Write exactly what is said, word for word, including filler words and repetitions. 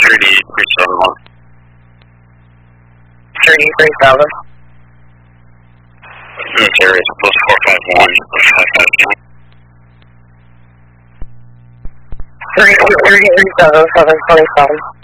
thirty-eight three seven one. thirty three seven. This area is plus four five one, plus five five two. thirty-two thirty-three seven seven twenty-seven.